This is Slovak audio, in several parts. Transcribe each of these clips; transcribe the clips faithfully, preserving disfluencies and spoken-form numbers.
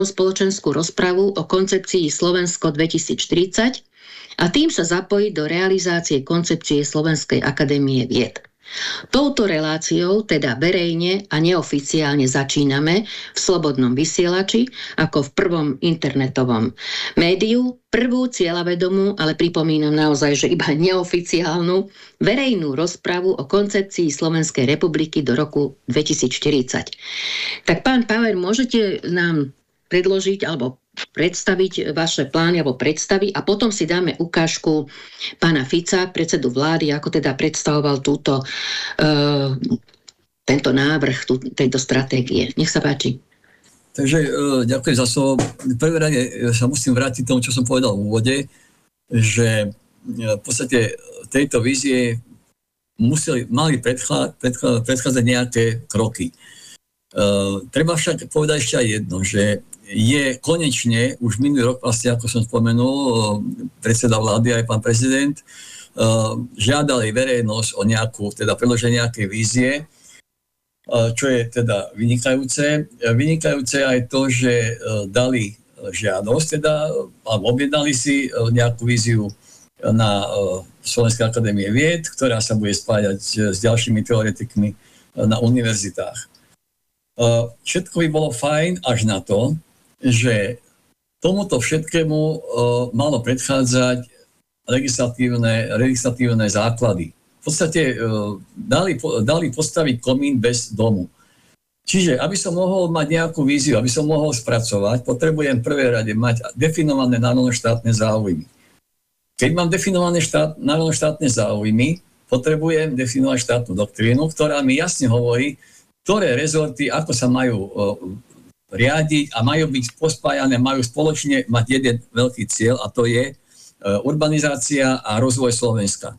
spoločenskú rozpravu o koncepcii Slovensko dvetisícštyridsať a tým sa zapojiť do realizácie koncepcie Slovenskej akadémie vied. Touto reláciou teda verejne a neoficiálne začíname v Slobodnom vysielači ako v prvom internetovom médiu prvú cieľavedomú, ale pripomínam naozaj, že iba neoficiálnu verejnú rozpravu o koncepcii Slovenskej republiky do roku dvetisícštyridsať. Tak pán Pauer, môžete nám predložiť alebo predstaviť vaše plány alebo predstavy a potom si dáme ukážku pána Fica, predsedu vlády, ako teda predstavoval túto, uh, tento návrh tú, tejto stratégie. Nech sa páči. Takže uh, ďakujem za slovo. V prvé rade sa musím vrátiť tomu, čo som povedal v úvode, že uh, v podstate tejto vízie museli, mali predchá, predchá, predchádzať nejaké kroky. Uh, treba však povedať ešte aj jedno, že je konečne, už minulý rok vlastne, ako som spomenul, predseda vlády aj pán prezident, žiadali verejnosť o nejakú, teda predloženie nejakej vízie, čo je teda vynikajúce. Vynikajúce aj to, že dali žiadosť, teda, alebo objednali si nejakú víziu na Slovenskej akadémie vied, ktorá sa bude spájať s ďalšími teoretikmi na univerzitách. Všetko by bolo fajn až na to, že tomuto všetkému uh, malo predchádzať legislatívne, legislatívne základy. V podstate uh, dali, dali postaviť komín bez domu. Čiže, aby som mohol mať nejakú víziu, aby som mohol spracovať, potrebujem v prvej rade mať definované národnoštátne záujmy. Keď mám definované štát, národnoštátne záujmy, potrebujem definovať štátnu doktrínu, ktorá mi jasne hovorí, ktoré rezorty, ako sa majú uh, riadiť a majú byť pospájané, majú spoločne mať jeden veľký cieľ a to je urbanizácia a rozvoj Slovenska.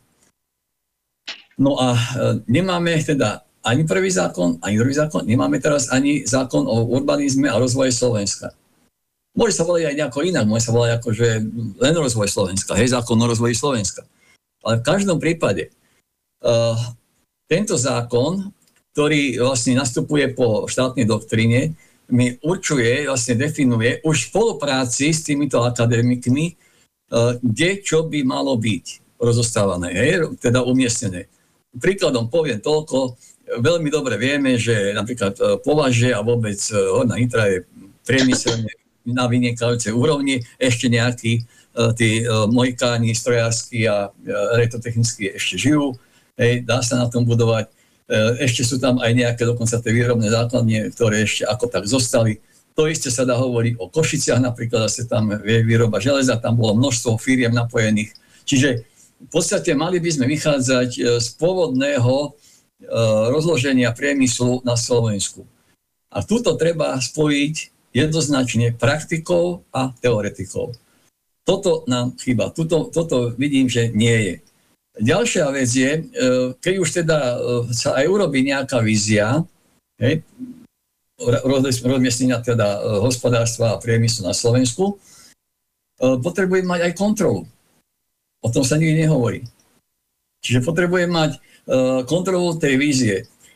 No a nemáme teda ani prvý zákon, ani druhý zákon, nemáme teraz ani zákon o urbanizme a rozvoje Slovenska. Môže sa volať aj nejako inak, môže sa volať ako, že len rozvoj Slovenska, hej, zákon o rozvoji Slovenska. Ale v každom prípade uh, tento zákon, ktorý vlastne nastupuje po štátnej doktríne, mi určuje, vlastne definuje už v spolupráci s týmito akademikmi, kde čo by malo byť rozostávané, hej, teda umiestnené. Príkladom poviem toľko, veľmi dobre vieme, že napríklad Považie a vôbec Horná Nitra je priemyselne na vynikajúcej úrovni, ešte nejakí tí mojikáni, strojársky a elektrotechnickí ešte žijú, hej, dá sa na tom budovať. Ešte sú tam aj nejaké dokonca tie výrobné základne, ktoré ešte ako tak zostali. To isté sa dá hovoriť o Košiciach, napríklad zase tam je výroba železa, tam bolo množstvo firiem napojených. Čiže v podstate mali by sme vychádzať z pôvodného rozloženia priemyslu na Slovensku. A tuto treba spojiť jednoznačne praktikou a teoretikou. Toto nám chýba. Tuto, toto vidím, že nie je. Ďalšia vec je, keď už teda sa aj urobí nejaká vízia, hej, rozmiestnenia teda hospodárstva a priemyslu na Slovensku, potrebujem mať aj kontrolu. O tom sa nikdy nehovorí. Čiže potrebujem mať kontrolu tej vízie.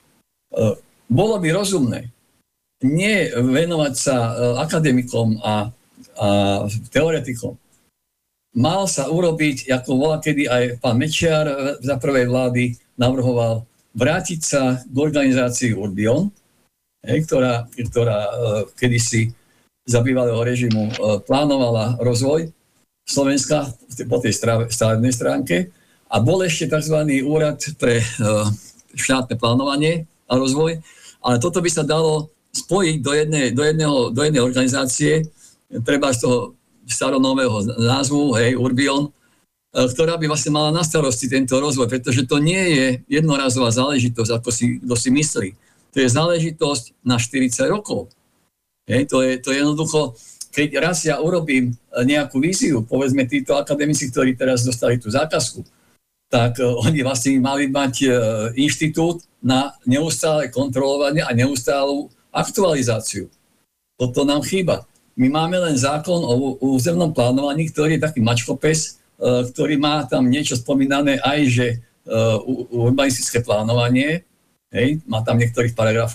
Bolo by rozumné nie venovať sa akademikom a, a teoretikom. Mal sa urobiť, ako bola kedy aj pán Mečiar za prvej vlády navrhoval, vrátiť sa k organizácii Urbion, hej, ktorá, ktorá kedysi za bývalého režimu plánovala rozvoj Slovenska po tej stavebnej stránke a bol ešte tzv. Úrad pre štátne plánovanie a rozvoj, ale toto by sa dalo spojiť do jednej, do jedného, do jednej organizácie, treba z toho staronového názvu, hej, Urbion, ktorá by vlastne mala na starosti tento rozvoj, pretože to nie je jednorazová záležitosť, ako si, kto si myslí. To je záležitosť na štyridsať rokov. Hej, to, je, to je jednoducho, keď raz ja urobím nejakú víziu, povedzme títo akademici, ktorí teraz dostali tú zákazku, tak uh, oni vlastne mali mať uh, inštitút na neustále kontrolovanie a neustálu aktualizáciu. Toto nám chýba. My máme len zákon o územnom plánovaní, ktorý je taký mačkopes, ktorý má tam niečo spomínané aj, že urbanistické plánovanie, hej, má tam v niektorých paragrafoch,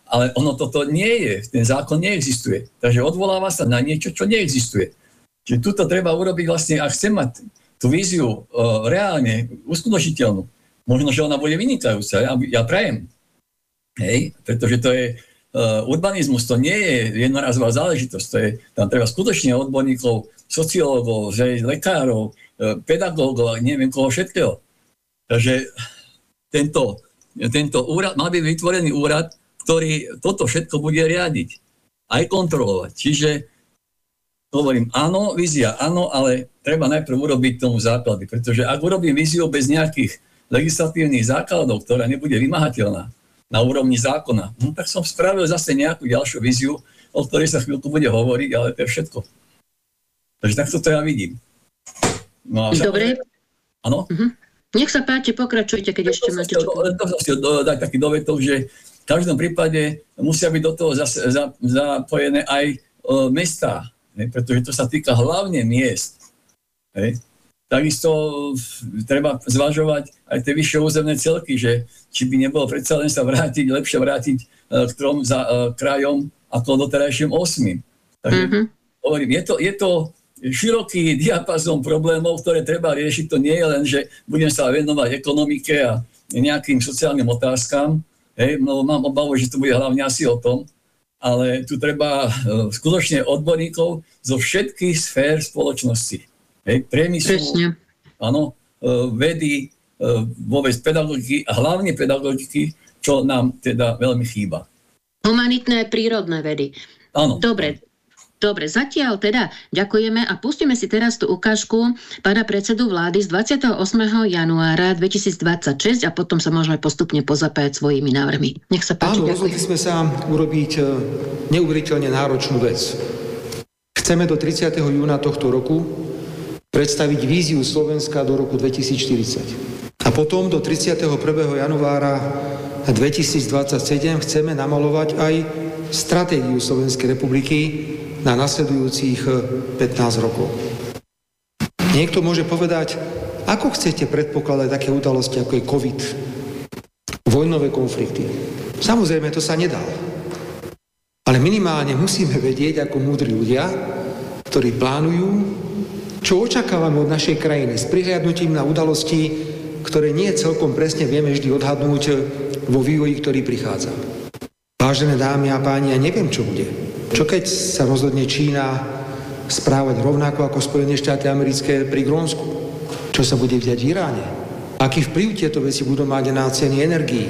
ale ono toto nie je, ten zákon neexistuje. Takže odvoláva sa na niečo, čo neexistuje. Čiže tuto treba urobiť vlastne, ak chcem mať tú víziu uh, reálne uskutočiteľnú, možno, že ona bude vynikajúca, ja, ja prajem. Hej, pretože to je uh, urbanizmus, to nie je jednorazová záležitosť, to je, tam treba skutočne odborníkov, sociológov, lekárov, uh, pedagógov a neviem koho všetkého. Takže tento, tento úrad, mal by vytvorený úrad, ktorý toto všetko bude riadiť, aj kontrolovať. Čiže hovorím, áno, vízia, áno, ale treba najprv urobiť tomu základy, pretože ak urobím víziu bez nejakých legislatívnych základov, ktorá nebude vymáhateľná na úrovni zákona, no, tak som spravil zase nejakú ďalšiu víziu, o ktorej sa chvíľku bude hovoriť, ale to je všetko. Takže takto to ja vidím. No a dobre. Áno? Uh-huh. Nech sa páči, pokračujte, keď to ešte máte čo povedať. To som chcel dodať taký dovetok, že v každom prípade musia byť do toho zase, za, zapojené aj e, mestá, ne? Pretože to sa týka hlavne miest. Ne? Takisto treba zvažovať aj tie vyššie územné celky, že či by nebolo predsa len sa vrátiť, lepšie vrátiť e, k trom za, e, krajom ako doterajším osmým. Takže mm-hmm. hovorím, je to, je to široký diapazón problémov, ktoré treba riešiť. To nie je len, že budem sa venovať ekonomike a nejakým sociálnym otázkam. Hej, no, mám obavu, že to bude hlavne asi o tom, ale tu treba uh, skutočne odborníkov zo všetkých sfér spoločnosti. Hej, priemyslu, áno, uh, vedy, uh, vôbec pedagogiky a hlavne pedagogiky, čo nám teda veľmi chýba. Humanitné prírodné vedy. Áno. Dobre. Dobre, zatiaľ teda ďakujeme a pustíme si teraz tú ukážku pána predsedu vlády z dvadsiateho ôsmeho januára dvetisícdvadsaťšesť a potom sa môžeme postupne pozapájať svojimi návrhmi. Nech sa páči. Áno, rozhodli sme sa urobiť neuveriteľne náročnú vec. Chceme do tridsiateho júna tohto roku predstaviť víziu Slovenska do roku dvetisícštyridsať. A potom do tridsiateho prvého januára dvetisícdvadsaťsedem chceme namalovať aj stratégiu Slovenskej republiky na nasledujúcich pätnásť rokov. Niekto môže povedať, ako chcete predpokladať také udalosti, ako je COVID, vojnové konflikty. Samozrejme, to sa nedá. Ale minimálne musíme vedieť, ako múdri ľudia, ktorí plánujú, čo očakávame od našej krajiny s prihliadnutím na udalosti, ktoré nie celkom presne vieme vždy odhadnúť vo vývoji, ktorý prichádza. Vážené dámy a páni, ja neviem, čo bude. Čo keď sa rozhodne Čína správať rovnako ako Spojené štáty americké pri Grónsku? Čo sa bude diať v Iráne? Aký vplyv tieto veci budú mať na ceny energií?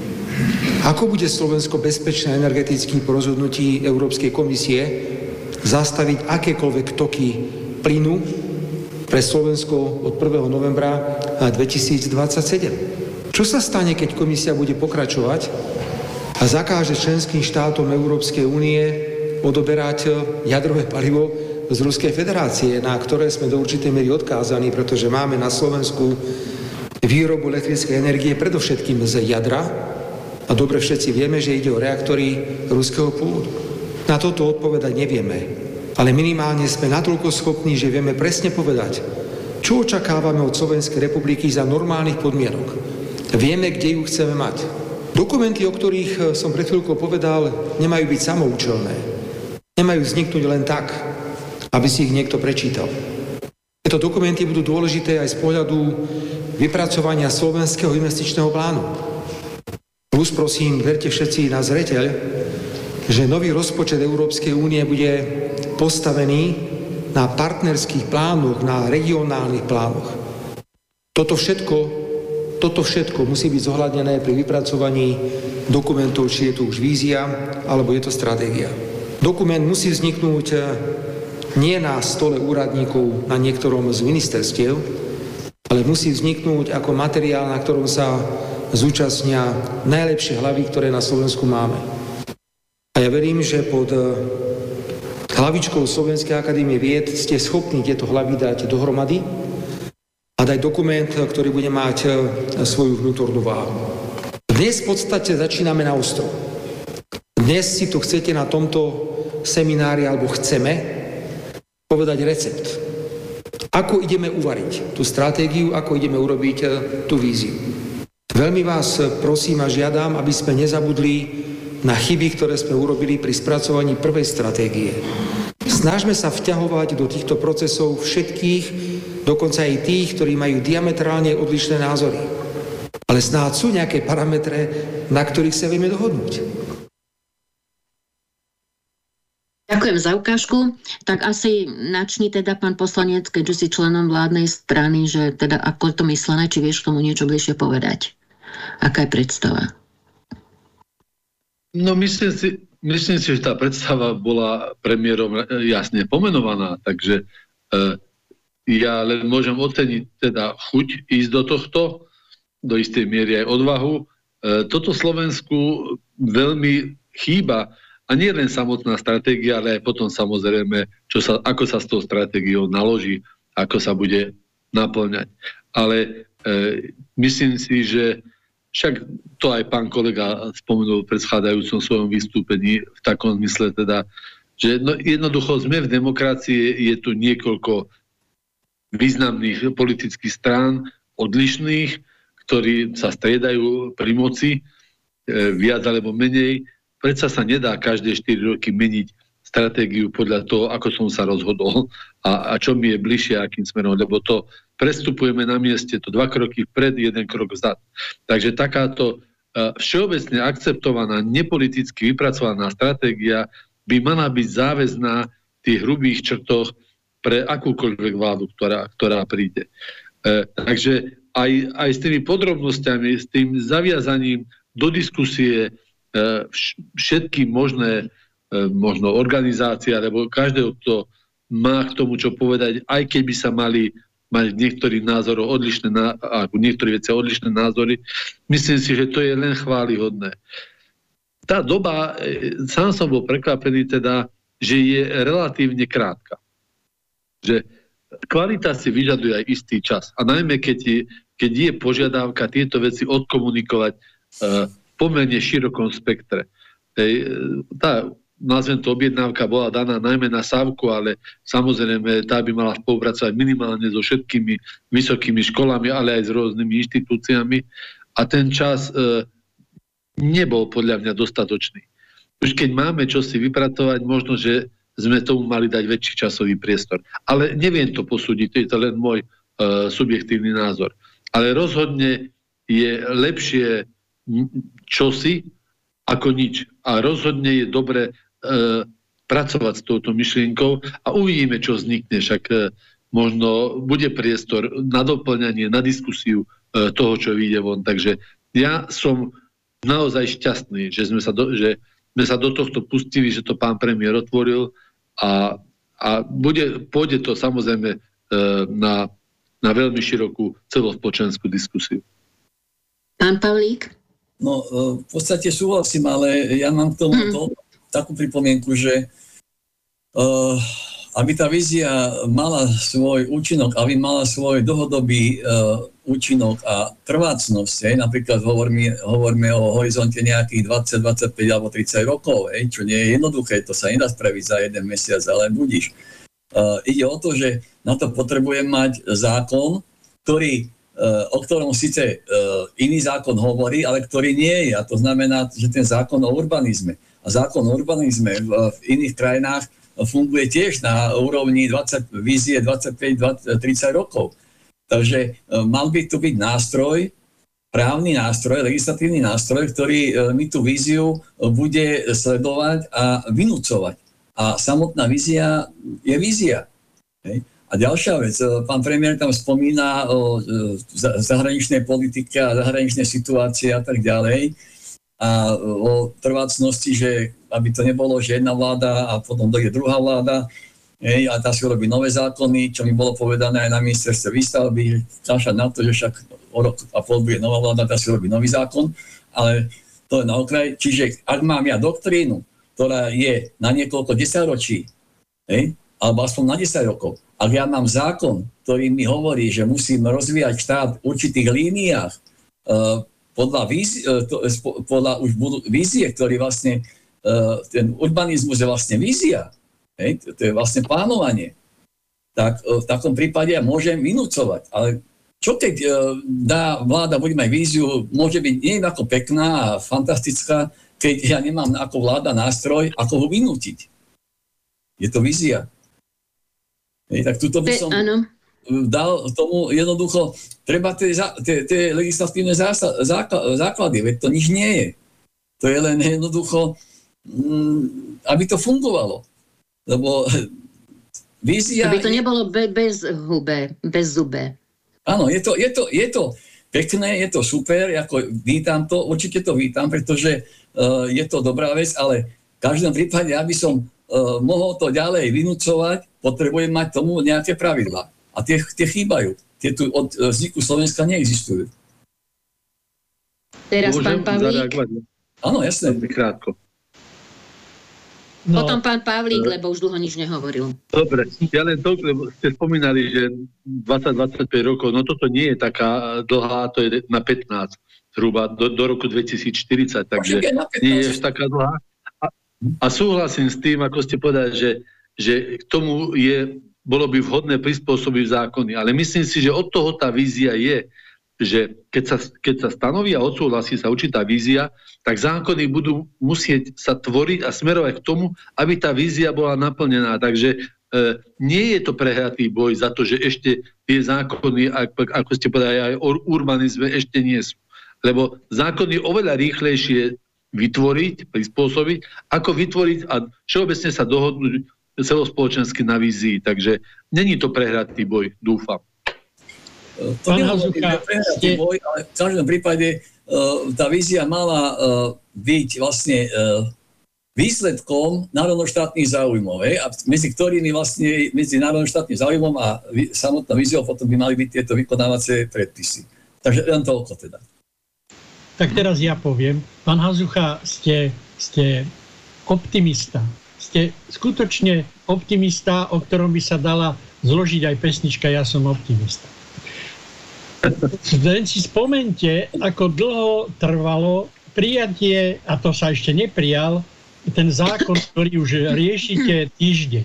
Ako bude Slovensko bezpečné energeticky po rozhodnutí Európskej komisie zastaviť akékoľvek toky plynu pre Slovensko od prvého novembra dvetisícdvadsaťsedem? Čo sa stane, keď komisia bude pokračovať a zakáže členským štátom Európskej únie odoberať jadrové palivo z Ruskej federácie, na ktoré sme do určitej miery odkázaní, pretože máme na Slovensku výrobu elektrickej energie predovšetkým z jadra a dobre všetci vieme, že ide o reaktory ruského pôvodu. Na toto odpovedať nevieme, ale minimálne sme natoľko schopní, že vieme presne povedať, čo očakávame od Slovenskej republiky za normálnych podmienok. Vieme, kde ju chceme mať. Dokumenty, o ktorých som pred chvíľkou povedal, nemajú byť samoučelné. Nemajú vzniknúť len tak, aby si ich niekto prečítal. Tieto dokumenty budú dôležité aj z pohľadu vypracovania slovenského investičného plánu. Plus, prosím, verte všetci na zreteľ, že nový rozpočet Európskej únie bude postavený na partnerských plánoch, na regionálnych plánoch. Toto všetko, toto všetko musí byť zohľadnené pri vypracovaní dokumentov, či je to už vízia, alebo je to stratégia. Dokument musí vzniknúť nie na stole úradníkov na niektorom z ministerstiev, ale musí vzniknúť ako materiál, na ktorom sa zúčastnia najlepšie hlavy, ktoré na Slovensku máme. A ja verím, že pod hlavičkou Slovenskej akadémie vied ste schopní tieto hlavy dať dohromady a dať dokument, ktorý bude mať svoju vnútornú váhu. Dnes v podstate začíname na ostro. Dnes si tu chcete na tomto seminári, alebo chceme povedať recept. Ako ideme uvariť tú stratégiu, ako ideme urobiť tú víziu. Veľmi vás prosím a žiadam, aby sme nezabudli na chyby, ktoré sme urobili pri spracovaní prvej stratégie. Snažme sa vťahovať do týchto procesov všetkých, dokonca aj tých, ktorí majú diametrálne odlišné názory. Ale snáď sú nejaké parametre, na ktorých sa vieme dohodnúť. Ďakujem za ukážku. Tak asi načni teda pán poslanec, keďže si členom vládnej strany, že teda ako to myslené, či vieš k tomu niečo bližšie povedať. Aká je predstava? No myslím si, myslím si, že tá predstava bola premiérom jasne pomenovaná, takže e, ja len môžem oceniť teda chuť ísť do tohto, do istej miery aj odvahu. E, toto Slovensku veľmi chýba, a nie len samotná stratégia, ale aj potom samozrejme, čo sa, ako sa s tou stratégiou naloží, ako sa bude naplňať. Ale e, myslím si, že však to aj pán kolega spomenul v predchádzajúcom svojom vystúpení v takom zmysle teda, že no, jednoducho sme v demokracii, je tu niekoľko významných politických strán, odlišných, ktorí sa striedajú pri moci, e, viac alebo menej. Predsa sa nedá každé štyri roky meniť stratégiu podľa toho, ako som sa rozhodol a, a čo mi je bližšie, akým smerom, lebo to prestupujeme na mieste, to dva kroky vpred, jeden krok vzad. Takže takáto uh, všeobecne akceptovaná, nepoliticky vypracovaná stratégia by mala byť záväzná v tých hrubých črtoch pre akúkoľvek vládu, ktorá, ktorá príde. Uh, takže aj, aj s tými podrobnosťami, s tým zaviazaním do diskusie uh, všetky možné možno organizácia, alebo každého, kto má k tomu čo povedať, aj keby sa mali mať niektorých názorov odlišné, ako niektorí veci odlišné názory, myslím si, že to je len chválihodné. Tá doba, sám som bol prekvapený teda, že je relatívne krátka. Že kvalita si vyžaduje aj istý čas. A najmä, keď je, keď je požiadavka tieto veci odkomunikovať uh, v pomerne širokom spektre. Ej, tá nazvem to objednávka bola daná najmä na Sávku, ale samozrejme tá by mala spolupracovať minimálne so všetkými vysokými školami, ale aj s rôznymi inštitúciami a ten čas e, nebol podľa mňa dostatočný. Už keď máme čo si vypracovať, možno, že sme tomu mali dať väčší časový priestor. Ale neviem to posúdiť, to je to len môj e, subjektívny názor. Ale rozhodne je lepšie čosi ako nič. A rozhodne je dobre E, pracovať s touto myšlienkou a uvidíme, čo vznikne. Však e, možno bude priestor na doplňanie, na diskusiu e, toho, čo vyjde von. Takže ja som naozaj šťastný, že sme sa do, že sme sa do tohto pustili, že to pán premiér otvoril a, a bude, pôjde to samozrejme e, na, na veľmi širokú celospoločenskú diskusiu. Pán Pavlík? No, v podstate súhlasím, ale ja mám k tomu mm. to, takú pripomienku, že uh, aby tá vízia mala svoj účinok, aby mala svoj dlhodobý uh, účinok a trvácnosť, hej, napríklad hovoríme, hovoríme o horizonte nejakých dvadsať, dvadsaťpäť alebo tridsať rokov, hej, čo nie je jednoduché, to sa nedá spraviť za jeden mesiac, ale budíš. Uh, ide o to, že na to potrebujem mať zákon, ktorý o ktorom síce iný zákon hovorí, ale ktorý nie je. A to znamená, že ten zákon o urbanizme. A zákon o urbanizme v, v iných krajinách funguje tiež na úrovni dvadsať, vízie dvadsaťpäť tridsať rokov. Takže mal by tu byť nástroj, právny nástroj, legislatívny nástroj, ktorý mi tú víziu bude sledovať a vynúcovať. A samotná vízia je vízia. Hej. A ďalšia vec, pán premiér tam spomína o zahraničnej politike a zahraničnej situácii a tak ďalej a o trvácnosti, že aby to nebolo, že jedna vláda a potom dojde druhá vláda hej, a tá si urobí nové zákony, čo mi bolo povedané aj na ministerstve výstavby, čašať na to, že však o rok a pol bude nová vláda, tá si urobí nový zákon, ale to je na okraj. Čiže ak mám ja doktrínu, ktorá je na niekoľko desaťročí, hej, alebo aspoň na desať rokov, ak ja mám zákon, ktorý mi hovorí, že musím rozvíjať štát v určitých líniách uh, podľa, vízie, uh, to, podľa už budú vízie, ktorý vlastne uh, ten urbanizmus je vlastne vízia, hej, to, to je vlastne plánovanie, tak uh, v takom prípade ja môžem vynúcovať. Ale čo keď uh, dá vláda, bude mať víziu, môže byť nie ako pekná a fantastická, keď ja nemám ako vláda nástroj, ako ho vynútiť. Je to vízia. Hej, tak tuto by som Áno. dal tomu jednoducho, treba tie, tie, tie legislatívne základy, veď to nič nie je. To je len jednoducho, aby to fungovalo. Lebo vízia... Aby to nebolo be, bez hube, bez zube. Áno, je to, je, to, je to pekné, je to super, ako vítam to, určite to vítam, pretože uh, je to dobrá vec, ale v každom prípade, aby som uh, mohol to ďalej vynúcovať, potrebujem mať tomu nejaké pravidlá. A tie, tie chýbajú. Tie tu od vzniku Slovenska neexistujú. Teraz pán Pavlík. Áno, jasné. Krátko. No. Potom pán Pavlík, lebo už dlho nič nehovoril. Dobre, ja len to, lebo ste spomínali, že dvadsať dvadsaťpäť rokov, no toto nie je taká dlhá, to je na pätnásť zhruba, do, do roku dvetisícštyridsať, takže nie je taká dlhá. A, a súhlasím s tým, ako ste povedali, že, že k tomu je, bolo by vhodné prispôsobiť zákony, ale myslím si, že od toho tá vízia je, že keď sa, keď sa stanoví a odsúhlasí sa určitá vízia, tak zákony budú musieť sa tvoriť a smerovať k tomu, aby tá vízia bola naplnená. Takže e, nie je to prehratý boj za to, že ešte tie zákony, ako, ako ste povedali, aj o urbanizme ešte nie sú. Lebo zákony oveľa rýchlejšie vytvoriť, prispôsobiť, ako vytvoriť a všeobecne sa dohodnúť celospoločensky na vízii. Takže není to prehratý boj, dúfam. To nebolo prehratý boj, ale v každom prípade tá vízia mala byť vlastne výsledkom národnoštátnych záujmov, a medzi ktorými vlastne, medzi národnoštátnym záujmom a samotnou víziou potom by mali byť tieto vykonávacie predpisy. Takže len toľko teda. Tak teraz ja poviem. Pán Hazucha, ste, ste optimista. Ste skutočne optimista, o ktorom by sa dala zložiť aj pesnička Ja som optimista. Len si spomente, ako dlho trvalo prijatie, a to sa ešte neprijal, ten zákon, ktorý už riešite týždeň.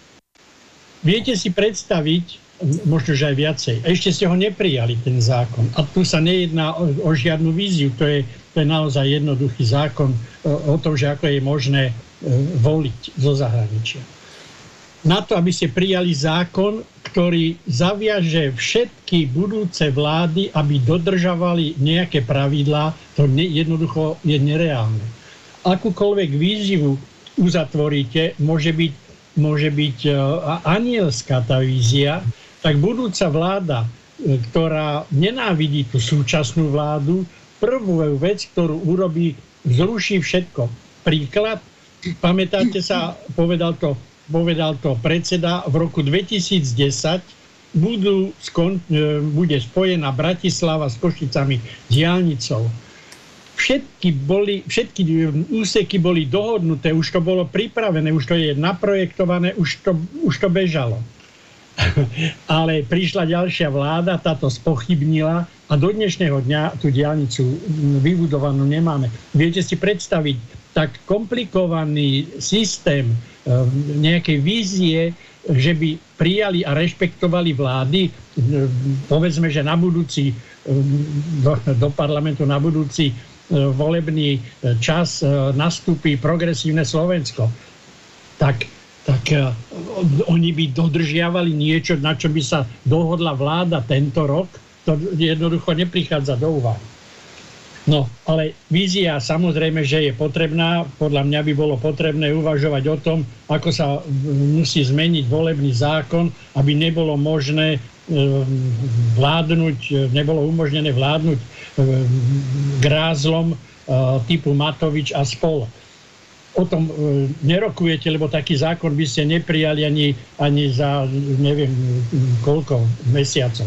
Viete si predstaviť, možno že aj viacej, ešte ste ho neprijali, ten zákon. A tu sa nejedná o, o žiadnu víziu, to je, to je naozaj jednoduchý zákon o, o tom, že ako je možné e, voliť zo zahraničia. Na to, aby ste prijali zákon, ktorý zaviaže všetky budúce vlády, aby dodržavali nejaké pravidlá, to ne, jednoducho je nereálne. Akúkoľvek víziu uzatvoríte, môže byť, môže byť uh, anielská tá vízia, tak budúca vláda, ktorá nenávidí tú súčasnú vládu, prvú vec, ktorú urobí, zruší všetko. Príklad, pamätáte sa, povedal to povedal to predseda, v roku dvetisícdesať budú skon, bude spojená Bratislava s Košicami diaľnicou. Všetky, boli, všetky úseky boli dohodnuté, už to bolo pripravené, už to je naprojektované, už to, už to bežalo. Ale prišla ďalšia vláda, táto spochybnila a do dnešného dňa tú diaľnicu vybudovanú nemáme. Viete si predstaviť tak komplikovaný systém nejakej vízie, že by prijali a rešpektovali vlády, povedzme, že na budúci do, do parlamentu na budúci volebný čas nastúpi progresívne Slovensko, tak, tak oni by dodržiavali niečo, na čo by sa dohodla vláda tento rok. To jednoducho neprichádza do úvahy. No, ale vízia samozrejme, že je potrebná. Podľa mňa by bolo potrebné uvažovať o tom, ako sa musí zmeniť volebný zákon, aby nebolo možné vládnuť, nebolo umožnené vládnuť grázlom typu Matovič a spol. O tom nerokujete, lebo taký zákon by ste neprijali ani, ani za neviem koľko mesiacov.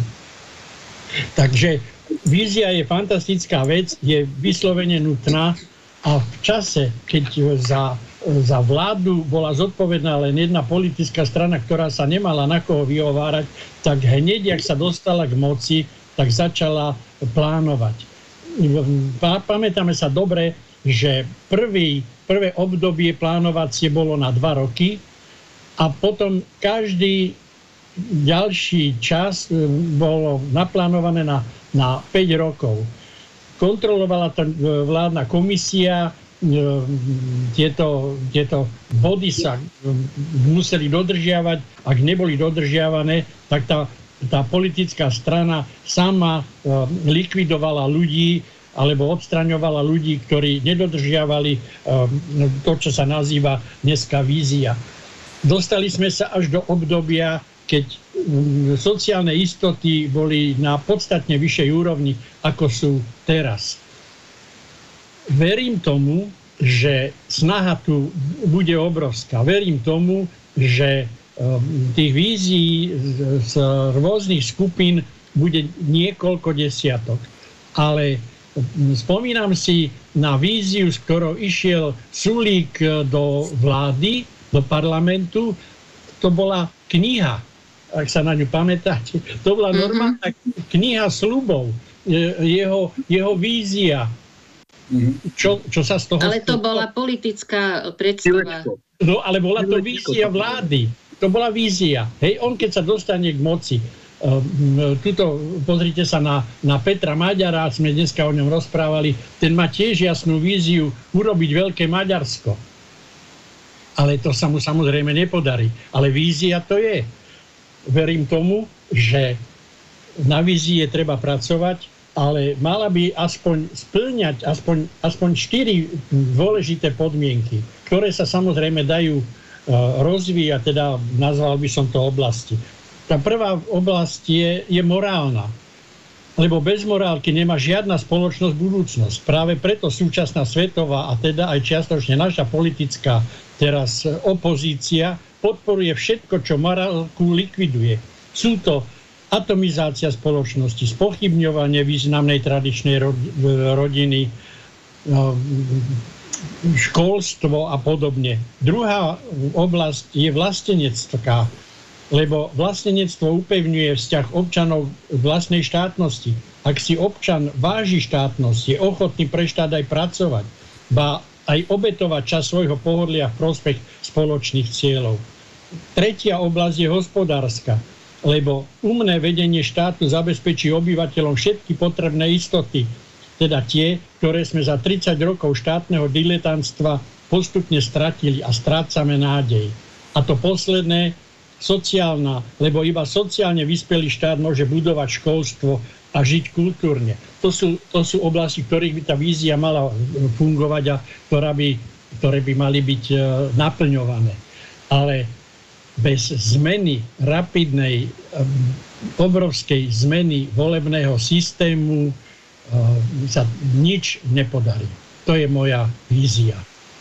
Takže vízia je fantastická vec, je vyslovene nutná a v čase, keď za, za vládu bola zodpovedná len jedna politická strana, ktorá sa nemala na koho vyhovárať, tak hneď, jak sa dostala k moci, tak začala plánovať. Pamätáme sa dobre, že prvý, prvé obdobie plánovacie bolo na dva roky a potom každý ďalší čas bolo naplánované na, na päť rokov. Kontrolovala to vládna komisia, tieto, tieto body sa museli dodržiavať. Ak neboli dodržiavané, tak tá, tá politická strana sama likvidovala ľudí alebo odstraňovala ľudí, ktorí nedodržiavali to, čo sa nazýva dneska vízia. Dostali sme sa až do obdobia, keď sociálne istoty boli na podstatne vyššej úrovni, ako sú teraz. Verím tomu, že snaha tu bude obrovská. Verím tomu, že tých vízií z rôznych skupín bude niekoľko desiatok. Ale spomínam si na víziu, s ktorou išiel Sulík do vlády, do parlamentu. To bola kniha, ak sa na ňu pamätáte. To bola normálna mm-hmm. kniha sľubov. Jeho, jeho vízia. Čo, čo sa z toho... Ale to bola politická predstava. No, ale bola to vízia vlády. To bola vízia. Hej, on keď sa dostane k moci, uh, tuto, pozrite sa na, na Petra Maďara, sme dneska o ňom rozprávali, ten má tiež jasnú víziu urobiť veľké Maďarsko. Ale to sa mu samozrejme nepodarí. Ale vízia to je. Verím tomu, že na vízii je treba pracovať, ale mala by aspoň spĺňať aspoň, aspoň štyri dôležité podmienky, ktoré sa samozrejme dajú uh, rozvíjať, teda nazval by som to oblasti. Tá prvá oblasť je, je morálna, lebo bez morálky nemá žiadna spoločnosť budúcnosť. Práve preto súčasná svetová a teda aj čiastočne naša politická teraz opozícia podporuje všetko, čo morálku likviduje. Sú to atomizácia spoločnosti, spochybňovanie významnej tradičnej rodiny, školstvo a podobne. Druhá oblasť je vlastenectva, lebo vlastenectvo upevňuje vzťah občanov k vlastnej štátnosti. Ak si občan váži štátnosť, je ochotný pre štát aj pracovať, ba aj obetovať čas svojho pohodlia v prospech spoločných cieľov. Tretia oblasť je hospodárska, lebo umné vedenie štátu zabezpečí obyvateľom všetky potrebné istoty, teda tie, ktoré sme za tridsať rokov štátneho diletantstva postupne stratili a strácame nádej. A to posledné, sociálna, lebo iba sociálne vyspelý štát môže budovať školstvo a žiť kultúrne. To sú, to sú oblasti, ktorých by tá vízia mala fungovať a ktorá by, ktoré by mali byť uh, naplňované. Ale bez zmeny, rapidnej, obrovskej zmeny volebného systému sa nič nepodarí. To je moja vízia.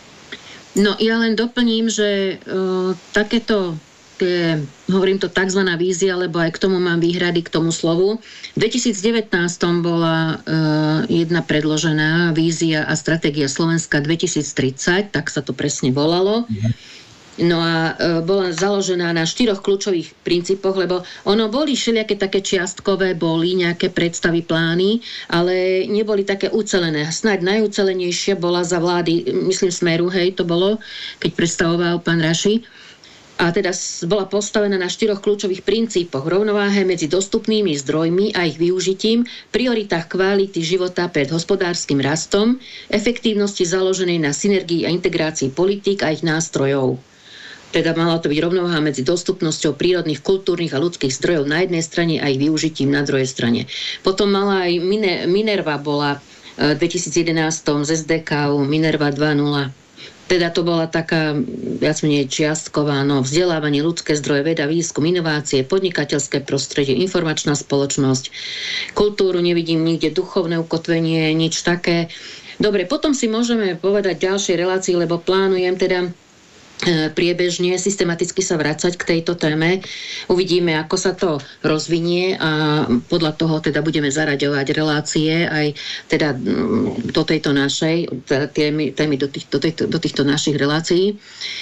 No ja len doplním, že uh, takéto, tie, hovorím to takzvaná vízia, lebo aj k tomu mám výhrady k tomu slovu. V dvetisícdevätnásť bola uh, jedna predložená vízia a stratégia Slovenska dvetisíctridsať, tak sa to presne volalo. Mhm. No a e, bola založená na štyroch kľúčových princípoch, lebo ono boli všelijaké také čiastkové, boli nejaké predstavy, plány, ale neboli také ucelené. Snáď najucelenejšia bola za vlády, myslím Smeru, hej, to bolo, keď predstavoval pán Raši. A teda bola postavená na štyroch kľúčových princípoch: rovnováhe medzi dostupnými zdrojmi a ich využitím, prioritách kvality života pred hospodárskym rastom, efektívnosti založenej na synergii a integrácii politík a ich nástrojov. Teda mala to byť rovnováha medzi dostupnosťou prírodných, kultúrnych a ľudských zdrojov na jednej strane a ich využitím na druhej strane. Potom mala aj Minerva, bola v dvetisícjedenásť z es dé ká Minerva dva bodka nula. Teda to bola taká viac menej čiastková, no, vzdelávanie, ľudské zdroje, veda, výskum, inovácie, podnikateľské prostredie, informačná spoločnosť, kultúru nevidím nikde, duchovné ukotvenie, nič také. Dobre, potom si môžeme povedať v ďalšej relácii, lebo plánujem teda priebežne, systematicky sa vracať k tejto téme. Uvidíme, ako sa to rozvinie a podľa toho teda budeme zaraďovať relácie aj teda do tejto našej, teda témy, témy do, tých, do, tejto, do týchto našich relácií.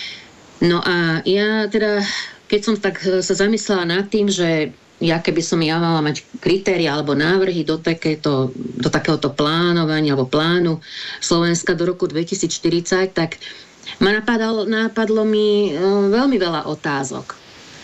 No a ja teda, keď som tak sa zamyslela nad tým, že ja keby som ja mala mať kritéria alebo návrhy do, takéto, do takéhoto plánovania alebo plánu Slovenska do roku dvetisícštyridsať, tak ma napadalo, napadlo mi e, veľmi veľa otázok. E,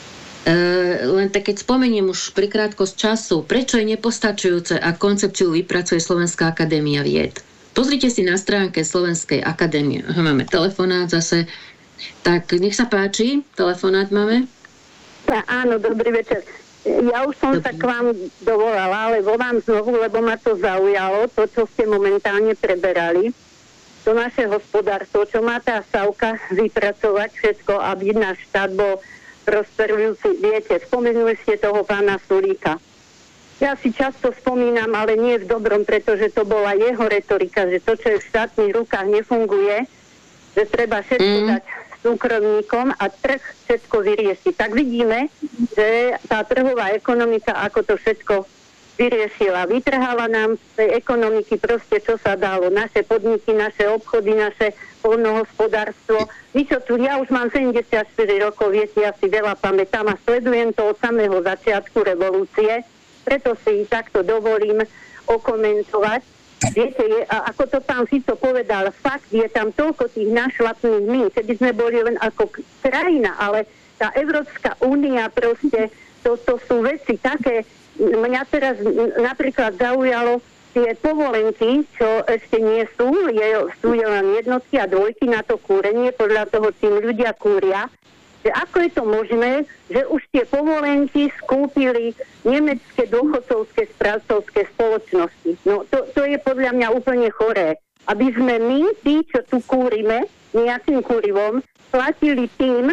len tak keď spomeniem už pri krátkosť času, prečo je nepostačujúce a koncepciu vypracuje Slovenská akadémia vied? Pozrite si na stránke Slovenskej akadémie. Máme telefonát zase. Tak nech sa páči, telefonát máme. Ja, áno, dobrý večer. Ja už som sa k vám dovolala, ale volám znovu, lebo ma to zaujalo, to, čo ste momentálne preberali. To naše hospodárstvo, čo má tá Savka vypracovať všetko, aby náš štát bol prosperujúci. Viete, spomenuli ste toho pána Sulíka. Ja si často spomínam, ale nie v dobrom, pretože to bola jeho retorika, že to, čo je v štátnych rukách, nefunguje, že treba všetko mm. dať súkromníkom a trh všetko vyrieši. Tak vidíme, že tá trhová ekonomika, ako to všetko vyriešila. Vytrhala nám z tej ekonomiky proste, čo sa dalo. Naše podniky, naše obchody, naše poľnohospodárstvo. My čo tu, ja už mám sedemdesiatštyri rokov, viete, ja si veľa pamätám a sledujem to od samého začiatku revolúcie. Preto si takto dovolím okomentovať. Viete, je, a ako to pán Fico povedal, fakt je tam toľko tých našlapných mín, keby sme boli len ako krajina, ale tá Európska únia proste, to, to sú veci také, mňa teraz napríklad zaujalo tie povolenky, čo ešte nie sú, je, sú len jednotky a dvojky na to kúrenie, podľa toho, čím ľudia kúria, že ako je to možné, že už tie povolenky skúpili nemecké dôchodcovské správcovské spoločnosti. No to, to je podľa mňa úplne choré. Aby sme my, tí, čo tu kúrime, nejakým kúrivom, platili tým e,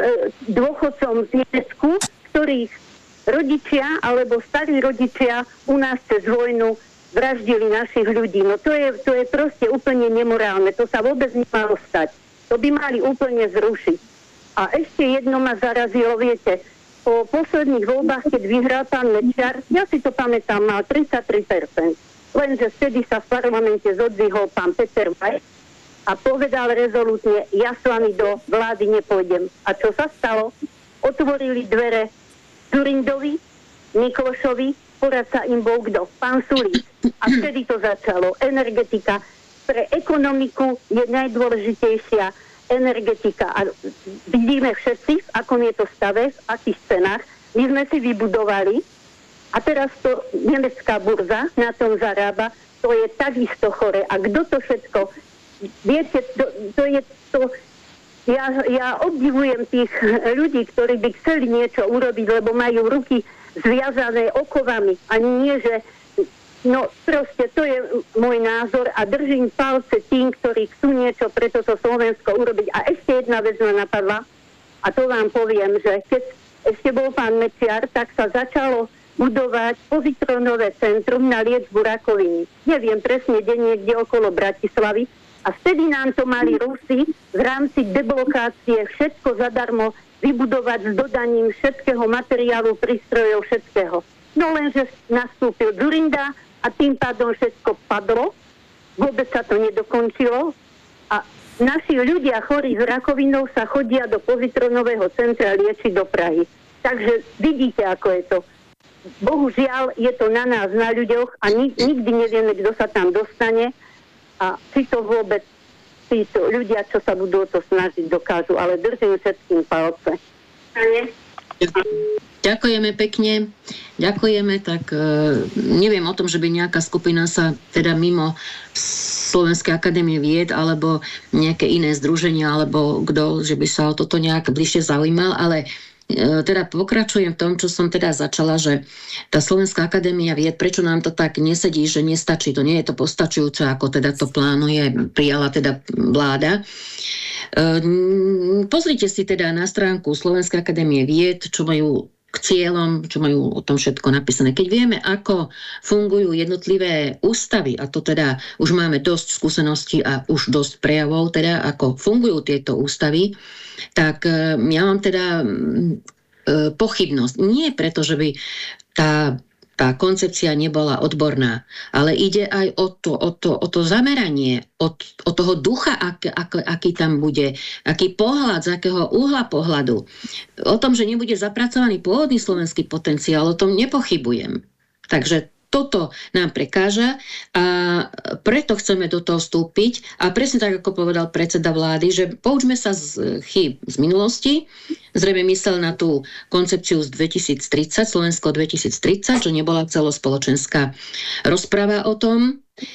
dôchodcom z Nemecku, ktorých rodičia alebo starí rodičia u nás cez vojnu vraždili našich ľudí. No to je, to je proste úplne nemorálne. To sa vôbec nemalo stať. To by mali úplne zrušiť. A ešte jedno ma zarazilo, viete, po posledných voľbách, keď vyhral pán Mečiar, ja si to pamätám, mal tridsaťtri percent. Lenže vtedy sa v parlamente zodvihol pán Peter Vajs a povedal rezolútne, ja s vami do vlády nepôjdem. A čo sa stalo? Otvorili dvere Zurindovi, Miklošovi, porad sa im bol kto? Pán Sulík. A vtedy to začalo. Energetika. Pre ekonomiku je najdôležitejšia energetika. A vidíme všetci, v akom je to stave, v akých cenách. My sme si vybudovali a teraz to nemecká burza na tom zarába, to je takisto chore. A kto to všetko? Viete, to, to je to... Ja, ja obdivujem tých ľudí, ktorí by chceli niečo urobiť, lebo majú ruky zviazané okovami. Ani nie, že... No proste, to je môj názor a držím palce tým, ktorí chcú niečo pre toto Slovensko urobiť. A ešte jedna vec ma napadla a to vám poviem, že keď ešte bol pán Mečiar, tak sa začalo budovať pozitrónové centrum na liečbu rakoviny. Neviem presne, kde niekde okolo Bratislavy. A vtedy nám to mali Rusi v rámci deblokácie všetko zadarmo vybudovať s dodaním všetkého materiálu, prístrojov, všetkého. No lenže nastúpil Dzurinda a tým pádom všetko padlo, vôbec sa to nedokončilo a naši ľudia chorí s rakovinou sa chodia do pozitrónového centra liečiť do Prahy. Takže vidíte, ako je to. Bohužiaľ, je to na nás, na ľuďoch a nik- nikdy nevieme, kto sa tam dostane a či to vôbec títo ľudia, čo sa budú o to snažiť, dokážu, ale držím všetkým palce. Ďakujeme pekne. Ďakujeme, tak e, neviem o tom, že by nejaká skupina sa teda mimo Slovenskej akadémie vied alebo nejaké iné združenia alebo kto, že by sa o toto nejak bližšie zaujímal, ale e, teda pokračujem v tom, čo som teda začala, že tá Slovenská akadémia vied, prečo nám to tak nesedí, že nestačí, to nie je to postačujúce, ako teda to plánuje, prijala teda vláda. E, pozrite si teda na stránku Slovenskej akadémie vied, čo majú k cieľom, čo majú o tom všetko napísané. Keď vieme, ako fungujú jednotlivé ústavy, a to teda už máme dosť skúseností a už dosť prejavov, teda ako fungujú tieto ústavy, tak ja mám teda pochybnosť. Nie preto, že by tá tá koncepcia nebola odborná, ale ide aj o to, o to, o to zameranie, o, o toho ducha, ak, ak, aký tam bude, aký pohľad, z akého uhla pohľadu. O tom, že nebude zapracovaný pôvodný slovenský potenciál, o tom nepochybujem. Takže toto nám prekáža a preto chceme do toho vstúpiť a presne tak, ako povedal predseda vlády, že poučme sa z chýb z minulosti, zrejme myslel na tú koncepciu z dvetisíctridsať, Slovensko dvetisíctridsať, čo nebola celospoločenská rozprava o tom.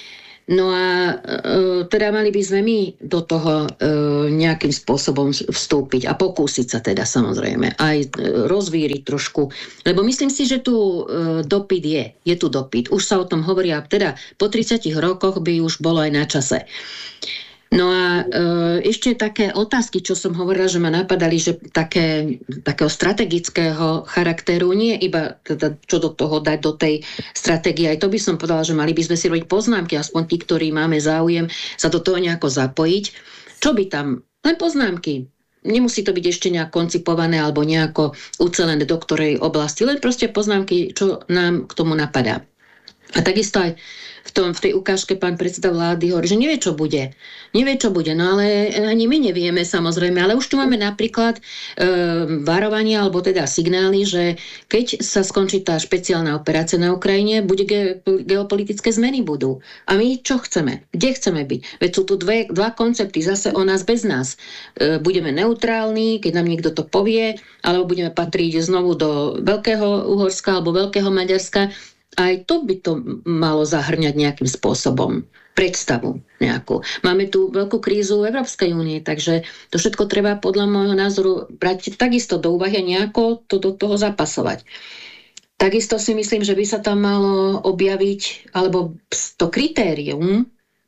No a e, teda mali by sme my do toho e, nejakým spôsobom vstúpiť a pokúsiť sa teda samozrejme aj e, rozvíriť trošku. Lebo myslím si, že tu e, dopyt je. Je tu dopyt. Už sa o tom hovorí a teda po tridsiatich rokoch by už bolo aj na čase. No a e, ešte také otázky, čo som hovorila, že ma napadali, že také, takého strategického charakteru, nie iba teda, čo do toho dať do tej stratégie, aj to by som povedala, že mali by sme si robiť poznámky, aspoň tí, ktorí máme záujem sa do toho nejako zapojiť. Čo by tam? Len poznámky. Nemusí to byť ešte nejak koncipované alebo nejako ucelené do ktorej oblasti, len proste poznámky, čo nám k tomu napadá. A takisto aj v, tom, v tej ukážke pán predseda vlády hovorí, že nevie, čo bude. Nevie, čo bude, no ale ani my nevieme samozrejme, ale už tu máme napríklad e, varovania, alebo teda signály, že keď sa skončí tá špeciálna operácia na Ukrajine, bude ge, geopolitické zmeny budú. A my čo chceme? Kde chceme byť? Veď sú tu dve, dva koncepty, zase o nás bez nás. E, budeme neutrálni, keď nám niekto to povie, alebo budeme patriť znovu do Veľkého Uhorska alebo Veľkého Maďarska. Aj to by to malo zahrňať nejakým spôsobom. Predstavu nejakú. Máme tu veľkú krízu v Európskej únie, takže to všetko treba podľa môjho názoru brať takisto do úvahy a nejako to do toho zapasovať. Takisto si myslím, že by sa tam malo objaviť, alebo to kritérium e,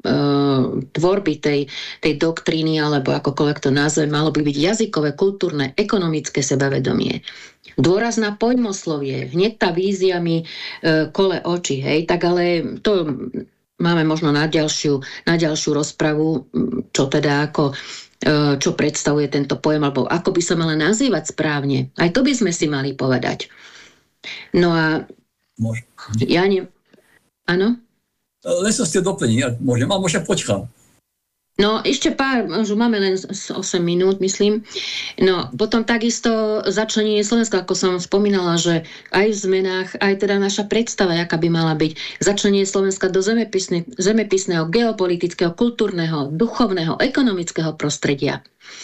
tvorby tej, tej doktríny, alebo akokoľvek to nazve, malo by byť jazykové, kultúrne, ekonomické sebavedomie. Dôraz na pojmoslovie, hneď tá vízia mi e, kole oči, hej, tak ale to máme možno na ďalšiu, na ďalšiu rozpravu, čo teda ako, e, čo predstavuje tento pojem, alebo ako by sa mala nazývať správne. Aj to by sme si mali povedať. No a Môžem. ja ne... Áno? Len som ste doplniť, ja môžem, a môžem počkám. No, ešte pár, že máme len osem minút, myslím. No, potom takisto začlenenie Slovenska, ako som spomínala, že aj v zmenách, aj teda naša predstava, aká by mala byť, začlenenie Slovenska do zemepisne, zemepisného, geopolitického, kultúrneho, duchovného, ekonomického prostredia.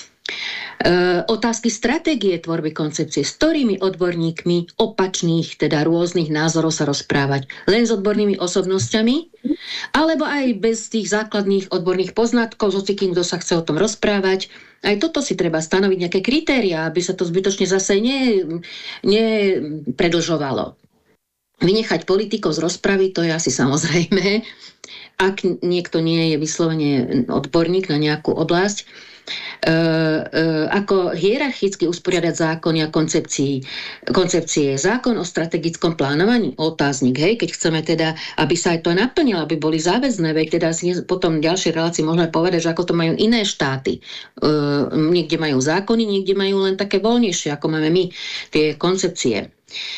E, otázky stratégie tvorby koncepcie, s ktorými odborníkmi opačných, teda rôznych názorov sa rozprávať. Len s odbornými osobnosťami, alebo aj bez tých základných odborných poznatkov, s hocikým, kto sa chce o tom rozprávať. Aj toto si treba stanoviť nejaké kritériá, aby sa to zbytočne zase nepredlžovalo. Vynechať politikov z rozpravy, to je asi samozrejme, ak niekto nie je vyslovene odborník na nejakú oblasť. E, e, ako hierarchicky usporiadať zákony a koncepcie. koncepcie. Zákon o strategickom plánovaní, otáznik, hej, keď chceme teda, aby sa aj to naplnilo, aby boli záväzné, veď teda potom v ďalšej relácii môžeme povedať, že ako to majú iné štáty. E, niekde majú zákony, niekde majú len také voľnejšie, ako máme my, tie koncepcie.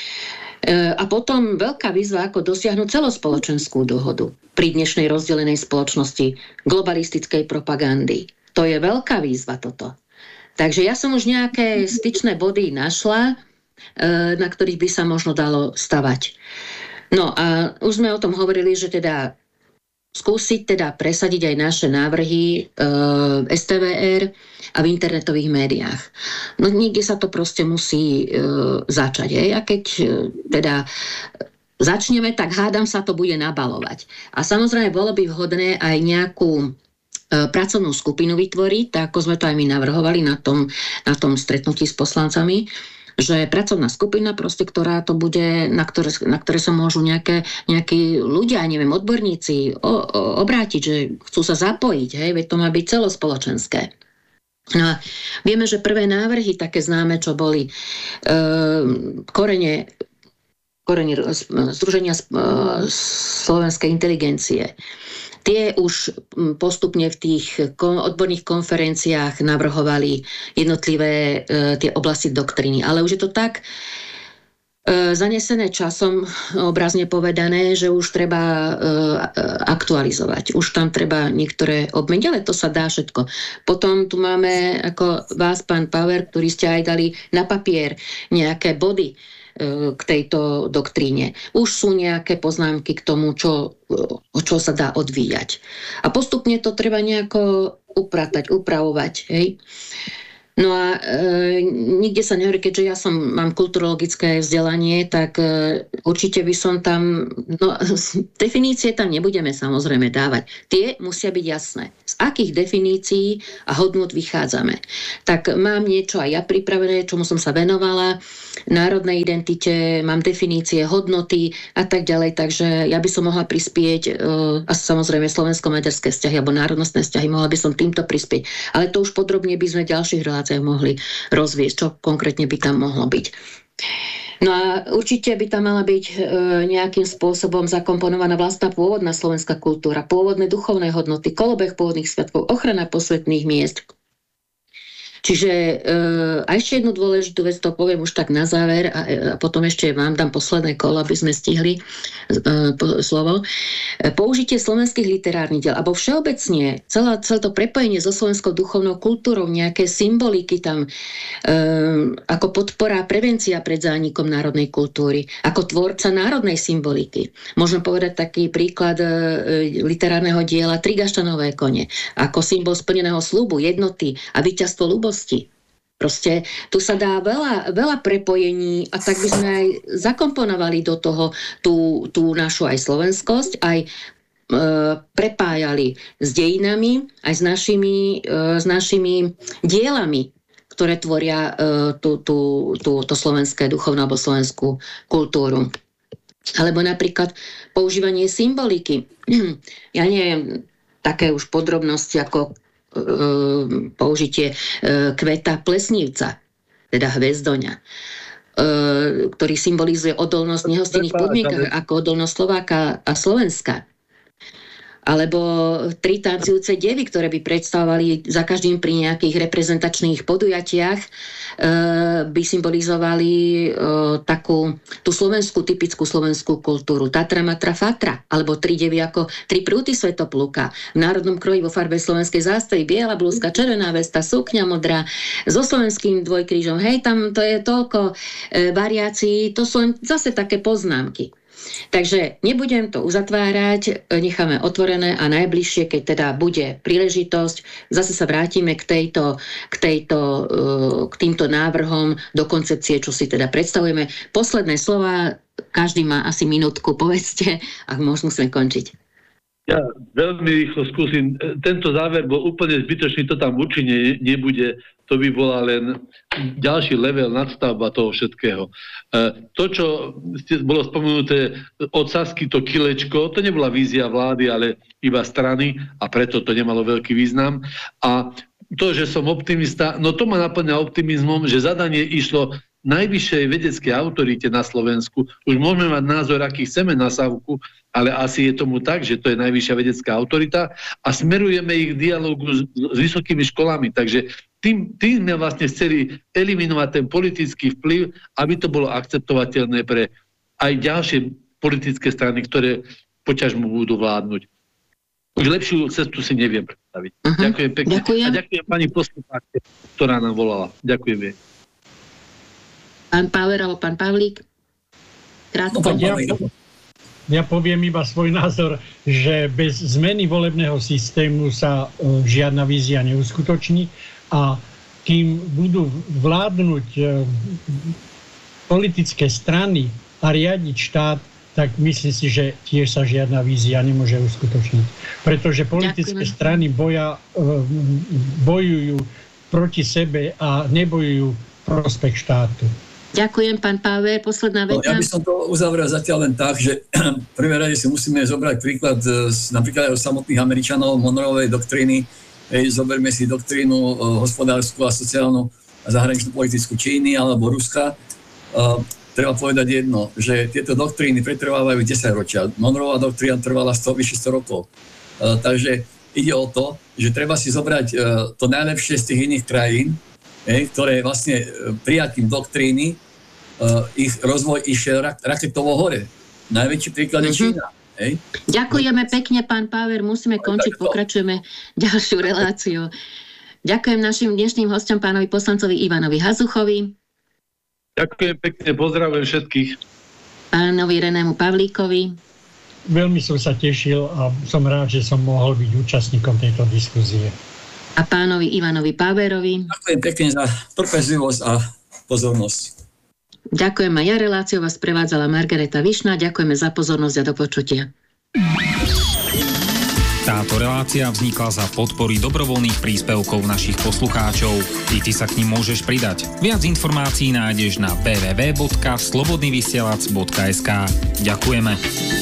A potom veľká výzva, ako dosiahnuť celospoločenskú dohodu pri dnešnej rozdelenej spoločnosti globalistickej propagandy. To je veľká výzva toto. Takže ja som už nejaké styčné body našla, na ktorých by sa možno dalo stavať. No a už sme o tom hovorili, že teda skúsiť teda presadiť aj naše návrhy e, es té vé er a v internetových médiách. No niekde sa to proste musí e, začať. Hej? A keď e, teda začneme, tak hádam sa to bude nabalovať. A samozrejme bolo by vhodné aj nejakú e, pracovnú skupinu vytvoriť, tak ako sme to aj my navrhovali na tom, na tom stretnutí s poslancami, že pracovná skupina, proste, ktorá to bude, na ktoré, na ktoré sa môžu nejaké, nejakí ľudia, neviem, odborníci o, o, obrátiť, že chcú sa zapojiť, hej, veď to má byť celospoločenské. No a vieme, že prvé návrhy, také známe, čo boli e, korene, korene Združenia e, slovenskej inteligencie, tie už postupne v tých odborných konferenciách navrhovali jednotlivé e, tie oblasti doktríny. Ale už je to tak e, zanesené časom, obrazne povedané, že už treba e, aktualizovať. Už tam treba niektoré obmeniť, ale to sa dá všetko. Potom tu máme ako vás, pán Power, ktorý ste aj dali na papier nejaké body k tejto doktríne. Už sú nejaké poznámky k tomu, čo, čo sa dá odvíjať. A postupne to treba nejako upratať, upravovať. Hej? No a e, nikde sa nehovorí, keďže ja som, mám kulturologické vzdelanie, tak e, určite by som tam, no definície tam nebudeme samozrejme dávať. Tie musia byť jasné. Z akých definícií a hodnôt vychádzame. Tak mám niečo aj ja pripravené, čomu som sa venovala, národnej identite, mám definície, hodnoty a tak ďalej, takže ja by som mohla prispieť e, a samozrejme slovensko-maďarské vzťahy alebo národnostné vzťahy, mohla by som týmto prispieť. Ale to už podrobne by sme ďalších reláciách mohli rozviesť, čo konkrétne by tam mohlo byť. No a určite by tam mala byť e, nejakým spôsobom zakomponovaná vlastná pôvodná slovenská kultúra, pôvodné duchovné hodnoty, kolobeh pôvodných sviatkov, ochrana posvätných miest. Čiže e, a ešte jednu dôležitú vec, to poviem už tak na záver a, a potom ešte vám dám posledné kolo, aby sme stihli e, po, slovo. E, použitie slovenských literárnych diel, alebo všeobecne celé, celé to prepojenie so slovenskou duchovnou kultúrou, nejaké symboliky tam, e, ako podpora a prevencia pred zánikom národnej kultúry, ako tvorca národnej symboliky. Môžem povedať taký príklad e, literárneho diela Tri gaštanové kone, ako symbol splneného sľubu, jednoty a víťazstvo ľubosti. Proste tu sa dá veľa, veľa prepojení a tak by sme aj zakomponovali do toho tú, tú našu aj slovenskosť, aj e, prepájali s dejinami, aj s našimi, e, s našimi dielami, ktoré tvoria e, tú, tú, tú, to slovenské duchovné alebo slovenskú kultúru. Alebo napríklad používanie symboliky. Ja neviem, také už podrobnosti ako použitie kveta plesnívca, teda hvezdoňa, ktorý symbolizuje odolnosť v nehostinných podmienkach ako odolnosť Slováka a Slovenska. Alebo tri tancujúce devy, ktoré by predstavovali za každým pri nejakých reprezentačných podujatiach, e, by symbolizovali e, takú tú slovenskú, typickú slovenskú kultúru. Tatra, Matra, Fatra, alebo tri devy ako tri prúty Svätopluka. V národnom kroji vo farbe slovenskej zástavy, biela blúzka, červená vesta, sukňa modrá, so slovenským dvojkrížom. Hej, tam to je toľko e, variácií, to sú len zase také poznámky. Takže nebudem to uzatvárať, necháme otvorené a najbližšie, keď teda bude príležitosť, zase sa vrátime k, tejto, k, tejto, k týmto návrhom do koncepcie, čo si teda predstavujeme. Posledné slova, každý má asi minútku, povedzte, ak musíme končiť. Ja veľmi rýchlo skúsim. Tento záver bol úplne zbytočný, to tam určite nebude. To by bola len ďalší level nadstavba toho všetkého. To, čo bolo spomenuté od Sasky, to kilečko, to nebola vízia vlády, ale iba strany a preto to nemalo veľký význam. A to, že som optimista, no to ma naplňa optimizmom, že zadanie išlo najvyššej vedeckej autorite na Slovensku. Už môžeme mať názor, aký chceme na Savku, ale asi je tomu tak, že to je najvyššia vedecká autorita a smerujeme ich k dialógu s, s vysokými školami. Takže tým, tým sme vlastne chceli eliminovať ten politický vplyv, aby to bolo akceptovateľné pre aj ďalšie politické strany, ktoré poťažmu budú vládnuť. Už lepšiu cestu si neviem predstaviť. Uh-huh. Ďakujem pekne. Ďakujem. A ďakujem pani poslucháčke, ktorá nám volala. Ďakujem jej. Pán Páver alebo pán Pavlík? Krátko. No, ja, ja poviem iba svoj názor, že bez zmeny volebného systému sa uh, žiadna vízia neuskutoční a kým budú vládnuť uh, politické strany a riadiť štát, tak myslím si, že tiež sa žiadna vízia nemôže uskutočniť. Pretože politické Ďakujem. strany boja, uh, bojujú proti sebe a nebojujú prospech štátu. Ďakujem, pán Páver. Posledná veta. No, ja by som to uzavrel zatiaľ len tak, že v prvé rade si musíme zobrať príklad z, napríklad aj od samotných Američanov, Monroevej doktríny. Hej, zoberme si doktrínu uh, hospodárskú a sociálnu a zahraničnú politickú Číny alebo Ruska. Uh, treba povedať jedno, že tieto doktríny pretrvávajú desaťročia. Monroevá doktrína trvala sto, vyše sto rokov. Uh, takže ide o to, že treba si zobrať uh, to najlepšie z tých iných krajín, hej, ktoré vlastne prijatím doktríny uh, ich rozvoj išiel rak- raketovo hore. Najväčší príklad je mm-hmm. Čína. Hej. Ďakujeme pekne, pán Páver. Musíme končiť, pokračujeme ďalšiu reláciu. Ďakujem našim dnešným hostom, pánovi poslancovi Ivanovi Hazuchovi. Ďakujem pekne, pozdravujem všetkých. Pánovi Renému Pavlíkovi. Veľmi som sa tešil a som rád, že som mohol byť účastníkom tejto diskuzie. A pánovi Ivanovi Páverovi. Ďakujem pekne za trpezlivosť a pozornosť. Ďakujem, aj ja reláciu vás prevádzala Margareta Višná. Ďakujeme za pozornosť a do počutia. Táto relácia vznikla za podpory dobrovoľných príspevkov našich poslucháčov. I ty sa k nim môžeš pridať. Viac informácií nájdeš na w w w bodka slobodnyvysielac bodka es ká. Ďakujeme.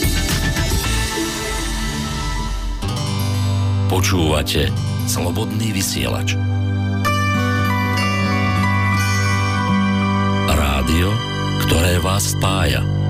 Počúvate Slobodný vysielač. Rádio, ktoré vás spája.